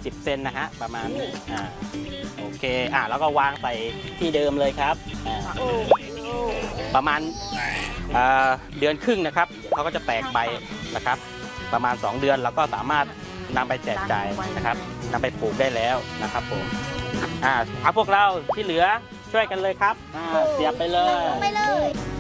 10 เซนนะฮะประมาณนี้โอเคแล้วก็วางใส่ที่เดิมเลยครับประมาณเดือนครึ่งนะครับเขาก็จะแตกใบนะครับประมาณ2 เดือนเราก็สามารถนำไปแจกจ่ายนะครับนำไปปลูกได้แล้วนะครับผมเอาพวกเราที่เหลือช่วยกันเลยครับเสียบไปเลย